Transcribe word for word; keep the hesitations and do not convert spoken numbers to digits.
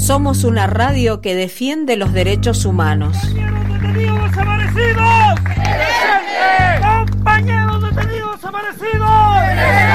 Somos una radio que defiende los derechos humanos. ¡Compañeros detenidos desaparecidos! ¡Compañeros detenidos desaparecidos!